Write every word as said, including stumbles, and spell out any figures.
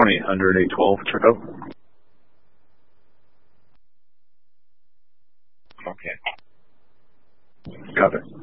twenty-eight hundred, eight twelve, checkup. Okay. Got it.